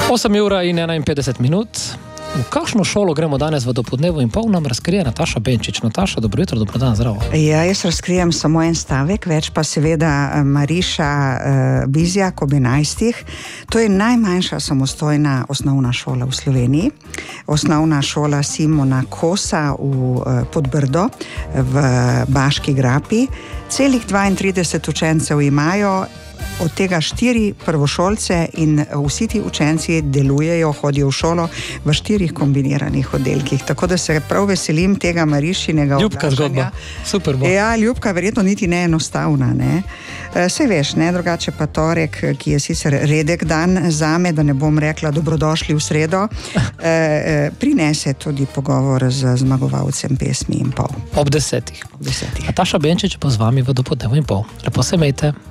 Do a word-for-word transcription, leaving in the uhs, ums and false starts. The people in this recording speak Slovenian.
osem ura in enainpetdeset minut. V kakšno šolo gremo danes v dopoldnevu in pol, nam razkrije Nataša Benčič. Nataša, dobro jutro, dobro dan, zdravo. Ja, jaz razkrijem samo en stavek, več pa seveda Mariša uh, Bizjak ob enajstih. To je najmanjša samostojna osnovna šola v Sloveniji. Osnovna šola Simona Kosa v uh, Podbrdo v Baški grapi. Celih dvaintrideset učencev imajo, od tega štiri prvošolce in vsi ti učenci delujejo, hodijo v šolo v štirih kombiniranih oddelkih. Tako da se prav veselim tega Marišinega Ljubka zgodba, super bo. Ja, ljubka, verjetno niti ne enostavna, ne. Saj veš, ne, drugače pa torek, ki je sicer redek dan zame, da ne bom rekla dobrodošli v sredo, prinese tudi pogovor z zmagovalcem pesmi in pol. Ob desetih. Ob desetih. Nataša Benčič pa z vami v dopoldnevu in pol. Lepo se imejte.